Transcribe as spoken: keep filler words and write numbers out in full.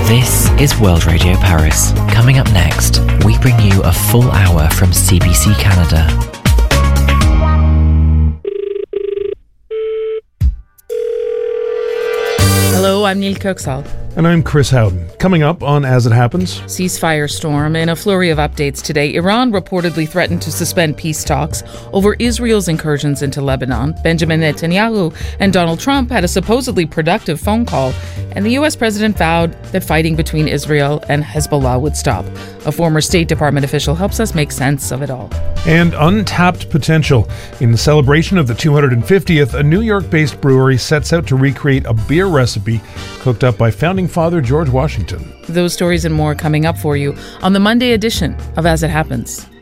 This is World Radio Paris. Coming up next, we bring you a full hour from C B C Canada. Hello, I'm Neil Kirksall. And I'm Chris Howden. Coming up on As It Happens. Ceasefire storm. In a flurry of updates today, Iran reportedly threatened to suspend peace talks over Israel's incursions into Lebanon. Benjamin Netanyahu and Donald Trump had a supposedly productive phone call, and the U S president vowed that fighting between Israel and Hezbollah would stop. A former State Department official helps us make sense of it all. And untapped potential. In the celebration of the two hundred fiftieth, a New York-based brewery sets out to recreate a beer recipe cooked up by founding father George Washington. Those stories and more coming up for you on the Monday edition of As It Happens.